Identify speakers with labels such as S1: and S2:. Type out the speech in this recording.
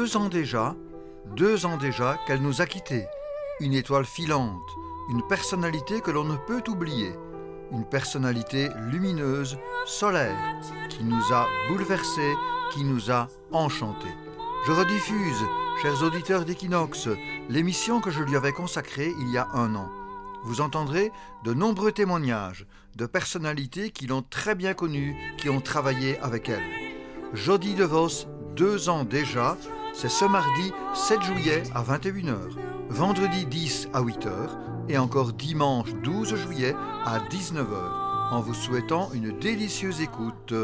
S1: 2 ans déjà qu'elle nous a quittés. Une étoile filante, une personnalité que l'on ne peut oublier, une personnalité lumineuse, solaire, qui nous a bouleversés, qui nous a enchantés. Je rediffuse, chers auditeurs d'Equinox, l'émission que je lui avais consacrée il y a 1 an. Vous entendrez de nombreux témoignages de personnalités qui l'ont très bien connue, qui ont travaillé avec elle. Jody DeVos, 2 ans déjà, c'est ce mardi 7 juillet à 21h, vendredi 10 à 8h et encore dimanche 12 juillet à 19h, en vous souhaitant une délicieuse écoute.